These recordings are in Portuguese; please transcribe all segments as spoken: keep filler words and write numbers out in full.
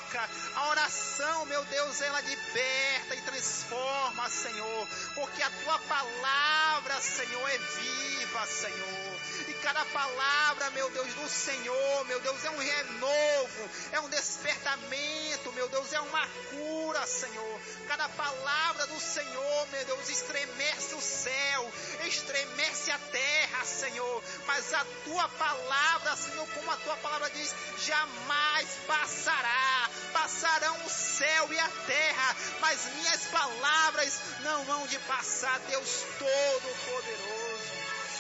toca. A oração, meu Deus, ela liberta e transforma, Senhor. Porque a tua palavra, Senhor, é viva, Senhor. E cada palavra, meu Deus, do Senhor, meu Deus, é um renovo, é um despertamento, meu Deus, é uma cura, Senhor. Cada palavra do Senhor, meu Deus, estremece o céu, estremece a terra, Senhor. Mas a tua palavra, Senhor, como a tua palavra diz, jamais passará. Passarão o céu e a terra, mas minhas palavras não vão de passar, Deus Todo-Poderoso.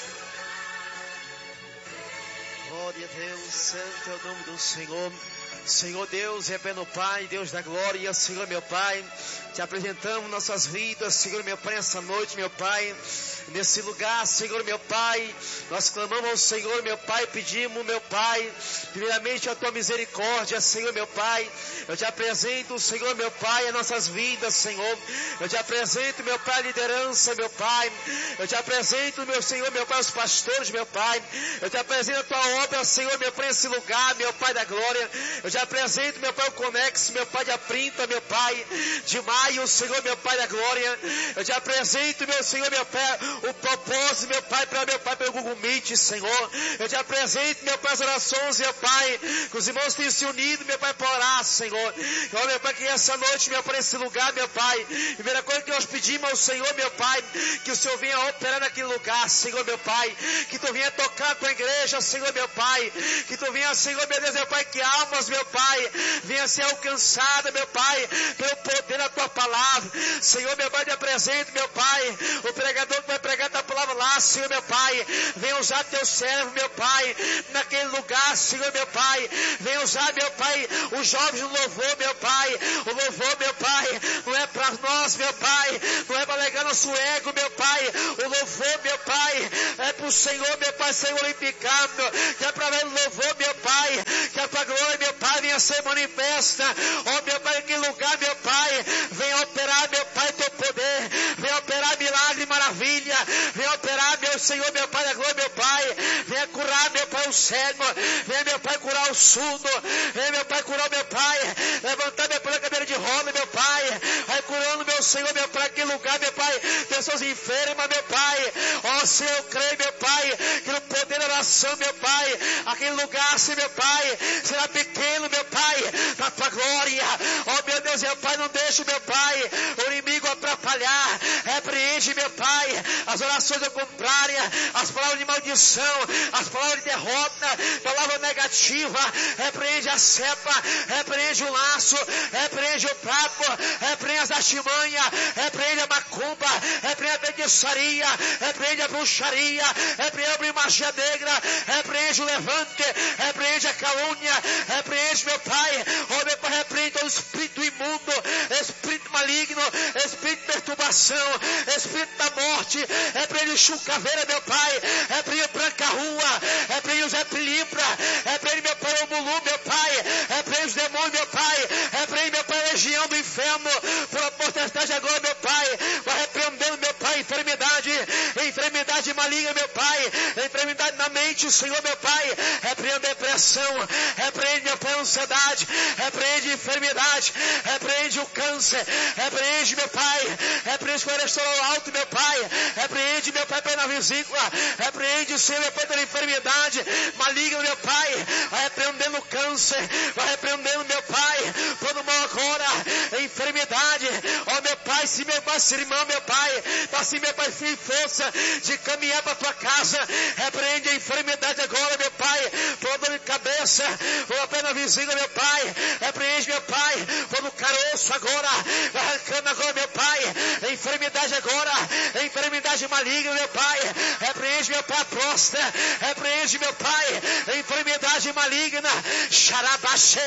Glória a Deus, santo é o nome do Senhor. Senhor Deus, eterno Pai, Deus da glória, Senhor meu Pai, te apresentamos nossas vidas, Senhor meu Pai, essa noite, meu Pai, nesse lugar, Senhor meu Pai, nós clamamos ao Senhor meu Pai, pedimos, meu Pai, primeiramente a tua misericórdia, Senhor meu Pai. Eu te apresento, Senhor meu Pai, as nossas vidas, Senhor. Eu te apresento, meu Pai, a liderança, meu Pai. Eu te apresento, meu Senhor, meu Pai, os pastores, meu Pai. Eu te apresento a tua obra, Senhor meu Pai, nesse lugar, meu Pai da glória. Eu te apresento, meu Pai, o Conex, meu Pai, de Aprinta, meu Pai, de Maio, Senhor, meu Pai da glória. Eu te apresento, meu Senhor, meu Pai, o propósito, meu Pai, para meu Pai, pelo Google Meet, Senhor. Eu te apresento, meu Pai, as orações, meu Pai, que os irmãos têm se unido, meu Pai, para orar, Senhor. Ó, meu Pai, que essa noite, meu Pai, nesse lugar, meu Pai, primeira coisa que nós pedimos ao Senhor, meu Pai, que o Senhor venha operar naquele lugar, Senhor, meu Pai, que tu venha tocar com a igreja, Senhor, meu Pai, que tu venha, Senhor, meu Deus, meu Pai, que almas, meu Pai, venha ser alcançada, meu Pai, pelo poder da tua palavra. Senhor, meu Pai, te apresento, meu Pai, o pregador que vai pregar a tua palavra lá, Senhor, meu Pai, venha usar teu servo, meu Pai, naquele lugar, Senhor, meu Pai, venha usar, meu Pai, os jovens no louvor, meu Pai, o louvor, meu Pai, não é para nós, meu Pai, não é para alegar nosso ego, meu Pai, o louvor, meu Pai, é para o Senhor, meu Pai, ser glorificado, que é para ver o louvor, meu Pai, que a tua glória, meu Pai, venha ser manifesta, ó, meu Pai, em que lugar, meu Pai, venha operar, meu Pai, teu poder, venha operar milagre, maravilha, venha operar, meu Senhor, meu Pai, da glória, meu Pai, venha curar, meu Pai, o cego, venha, meu Pai, curar o surdo, venha, meu Pai, curar, meu Pai, levantar, meu Pai, a cadeira de roda, meu Pai, vai curando, meu Senhor, meu Pai, aquele lugar, meu Pai, pessoas enfermas, meu Pai, ó, Senhor, eu creio, meu Pai, que no poder da oração, meu Pai, aquele lugar, assim, meu Pai, será pequeno, meu Pai, para tua glória, ó, meu Deus, meu Pai, não deixe, meu Pai, o inimigo atrapalhar, repreende, meu Pai, as orações ao contrário, as palavras de maldição, as palavras de derrota, palavra negativa, repreende a cepa, repreende o laço, repreende o trapo, repreende as artimanhas, repreende a macumba, repreende a feitiçaria, repreende a bruxaria, repreende a magia negra, repreende o levante, repreende a calúnia, repreende, meu Pai, ó, meu Pai, repreende todo espírito imundo, espírito maligno, espírito de perturbação, espírito da morte, repreende o chucaveira, meu Pai, repreende o branca rua, repreende o Zé Pilibra, repreende, meu Pai, o Mulu, meu Pai, repreende os demônios, meu Pai, repreende, meu Pai, a legião do inferno, pela potestade agora, meu Pai, vai repreendendo, meu Pai, enfermidade, enfermidade maligna, meu Pai, enfermidade na mente, Senhor, meu Pai, repreende depressão, repreende, meu Pai, a ansiedade, repreende enfermidade, repreende o câncer, repreende, meu Pai, repreende o colesterol alto, meu Pai, repreende, meu Pai, na vesícula, repreende, Senhor, meu Pai, toda enfermidade maligna, meu Pai, vai repreendendo o câncer, vai repreendendo, meu Pai, todo mal agora, enfermidade, ó, meu Pai, se meu Pai, se irmão, meu Pai, tá assim, meu Pai, sem força de caminhar para tua casa, repreende a enfermidade agora, meu Pai, toda dor de cabeça, ou apenas vizinha, meu Pai, repreende, meu Pai, todo caroço agora, vai arrancando agora, meu Pai, a enfermidade agora, a enfermidade maligna, meu Pai, repreende, meu Pai, a próstata, repreende, meu Pai, a enfermidade maligna, xarabaxê,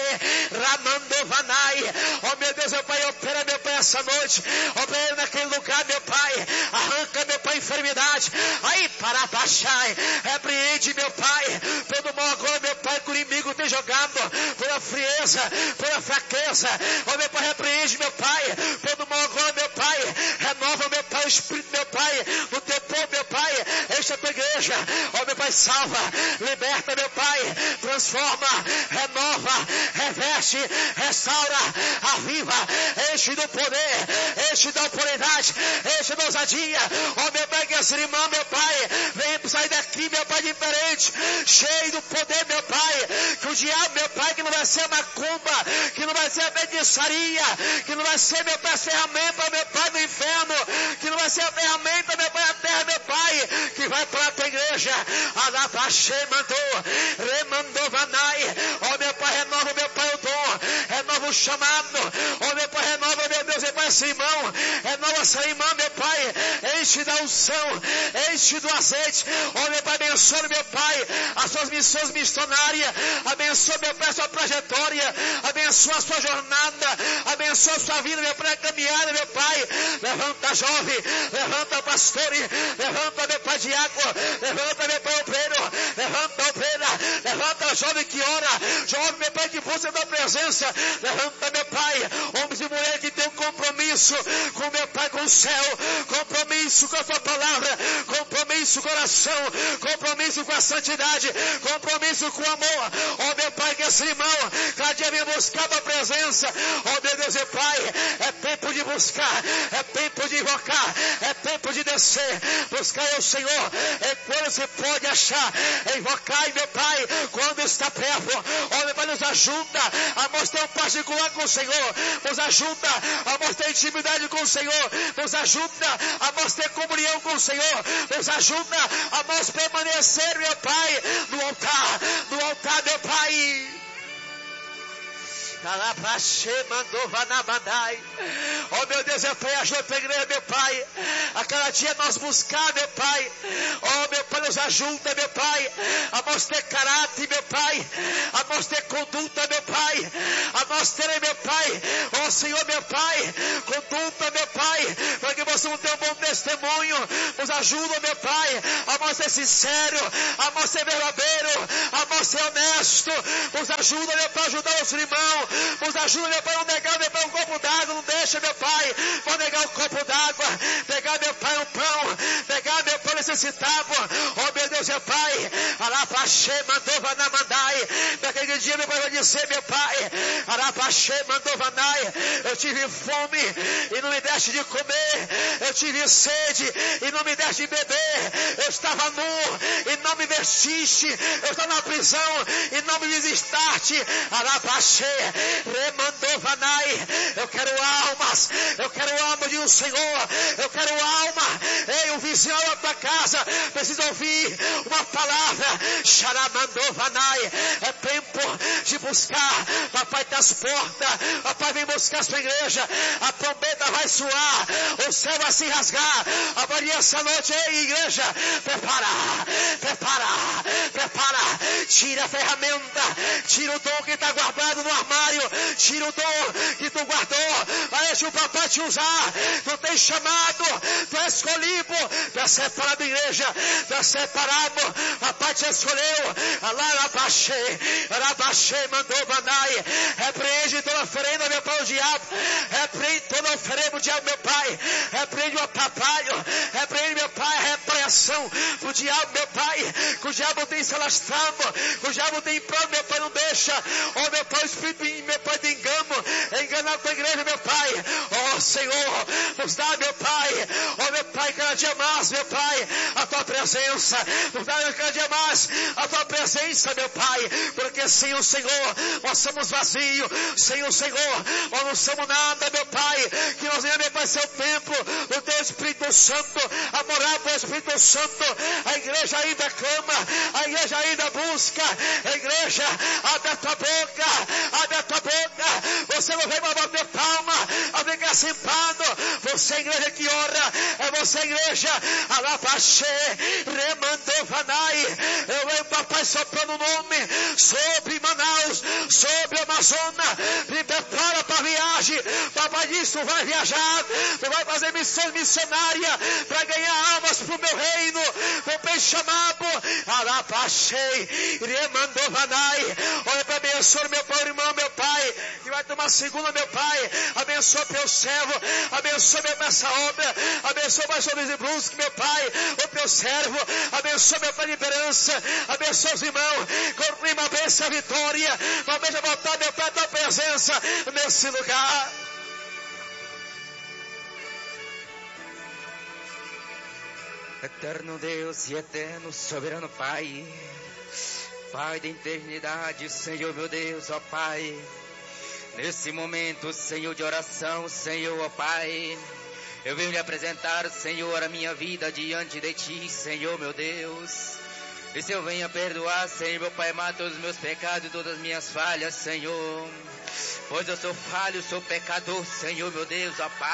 ramandovanai, ó, meu Deus, meu Pai, opera, meu Pai, essa noite, opera naquele lugar, meu Pai, arranca, meu Pai, a enfermidade, aí, para baixar, repreende, meu Pai, todo mal agora, meu Pai, que o inimigo tem jogado, pela frieza, pela fraqueza, ó, meu Pai, repreende, meu Pai, todo mal agora, meu Pai, renova, meu Pai, o Espírito, meu Pai, no teu povo, meu Pai, esta tua igreja, ó, meu Pai, salva, liberta, meu Pai, transforma, renova, reveste, restaura, aviva, enche do poder, enche da autoridade, enche da ousadia. Ó, meu Pai, que esse irmão, meu Pai, vem sair daqui, meu Pai, diferente, cheio do poder, meu Pai, que o diabo, meu Pai, que não vai ser macumba, que não vai ser feitiçaria, que não vai ser, meu Pai, a ferramenta, meu Pai, do inferno, que não vai ser a ferramenta, meu Pai, a terra, meu Pai, que vai para a tua igreja. Alabaxê mandou, remandou vanai. Ó, meu Pai, renova, meu Pai, o dom, renova o chamado. Ó, meu Pai, renova, meu Deus, meu Pai, esse irmão, renova essa irmã, meu Pai, enche da unção, enche do azeite. Ó, meu Pai, abençoa, meu Pai, as suas missões missionárias, abençoa, meu Pai, a sua trajetória, abençoa a sua jornada, abençoa a sua vida, meu Pai, a caminhada, meu Pai. Levanta jovem, levanta pastor, levanta, meu Pai, diácono, levanta, meu Pai, obreiro, levanta obreira, levanta jovem que ora, jovem, meu Pai, que busca a tua presença, levanta, meu Pai, homens e mulheres que tem um compromisso com meu Pai, com o céu, compromisso com a tua palavra, compromisso com a oração, compromisso com a santidade, compromisso com o amor. Ó, meu Pai, que esse irmão cada dia vem buscar a tua presença. Ó, meu Deus e Pai, é tempo de buscar, é tempo de invocar, é tempo de descer, buscar o Senhor enquanto se pode achar, invocar, meu Pai, quando está perto. Ó, meu Pai, nos ajuda a mostrar um particular com o Senhor, nos ajuda a mostrar intimidade com o Senhor, nos ajuda a mostrar comunhão com o Senhor, nos ajuda a nós permanecer, meu Pai, no altar, no altar, meu Pai. Oh, meu Deus, eu Pai, ajuda a tua igreja, meu Pai, a cada dia nós buscar, meu Pai. Oh, meu Pai, nos ajuda, meu Pai, a nós ter caráter, meu Pai, a nós ter conduta, meu Pai, a nós ter, meu Pai, oh Senhor, meu Pai, conduta, meu Pai, para que possamos ter um bom testemunho. Nos ajuda, meu Pai, a nós ser sincero, a nós ser verdadeiro, a nós ser honesto. Nos ajuda, meu Pai, a ajudar os irmãos. Nos ajuda, meu Pai, não negar, meu Pai, um copo d'água, não deixa, meu Pai, não negar um copo d'água, pegar, meu Pai, um pão, pegar, meu Pai, necessitado. Oh, meu Deus, meu Pai, Arapaxê mandou vanamandai, naquele dia, meu Pai, vai dizer, meu Pai, Arapaxê mandou vanai, eu tive fome e não me deste de comer, eu tive sede e não me deste de beber, eu estava nu e não me vestiste, eu estava na prisão e não me visitaste, Arapaxê remandou vanai. Eu quero almas, eu quero alma de um Senhor, eu quero alma. Ei, o vizinho da tua casa precisa ouvir uma palavra. Xaramandou vanai. É tempo de buscar. Papai está às portas, papai vem buscar a sua igreja. A trombeta vai soar, o céu vai se rasgar. A Maria essa noite, ei, igreja, prepara, prepara, prepara. Tira a ferramenta, tira o dom que está guardado no armário, tira o dom que tu guardou, deixa o papai te usar. Tu tens chamado, tu és escolhido, tu és separado, igreja, tu és separado, papai te escolheu. Alabaxê, Alabaxê mandou vanai. Repreende toda oferenda, meu Pai, o diabo, repreende toda oferenda, o diabo, meu Pai, repreende o atrapalho, repreende, meu Pai, a repreensão do diabo, meu Pai, que o diabo tem se alastrando, que o diabo tem plano, meu Pai, não deixa. Oh, meu Pai, o Espírito, meu Pai, de engano, enganar a tua igreja, meu Pai. Oh, Senhor, nos dá, meu Pai, oh, meu Pai, cada dia mais, meu Pai, a tua presença, nos dá cada dia mais a tua presença, meu Pai, porque sem o Senhor nós somos vazios, sem o Senhor nós não somos nada, meu Pai. Que nós venhamos, meu Pai, ser o templo do teu Espírito Santo, a morar do Espírito Santo. A igreja ainda clama, a igreja ainda busca. A igreja, abre a tua boca, abre a tua boca. Você não vem para bater palma, a ficar sentado. Você é a igreja que ora, é você a igreja. Alabaxê, remandou vanai. Eu venho, papai, soprando o nome sobre Manaus, sobre o Amazonas. Me prepara para a viagem. viagem. Papai disse, tu vai viajar, tu vai fazer missão missionária para ganhar almas para o meu reino. Vou Peixamapo, Alapachei, Remandou Vanai. Olha para abençoar meu pai, irmão, meu pai, e vai tomar segunda, meu pai. Abençoa teu servo, abençoa meu pai essa obra, abençoa o pastor Luiz Brusque, meu pai, o teu servo, abençoa meu pai de esperança, abençoa os irmãos, conclui uma bênção, a vitória, uma bênção voltar, meu pai, a tua presença nesse lugar. Eterno Deus e eterno soberano Pai, Pai da eternidade, Senhor meu Deus, ó Pai, nesse momento, Senhor, de oração, Senhor, ó Pai, eu venho lhe apresentar, Senhor, a minha vida diante de Ti, Senhor meu Deus. E se eu venha perdoar, Senhor, meu Pai, mata todos os meus pecados e todas as minhas falhas, Senhor. Pois eu sou falho, sou pecador, Senhor, meu Deus, ó Pai.